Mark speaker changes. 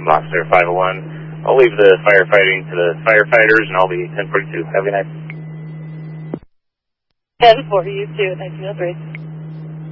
Speaker 1: Monster 501. I'll leave the firefighting to the firefighters, and I'll be 1042. Have a good night.
Speaker 2: 10-4, you too, 1903.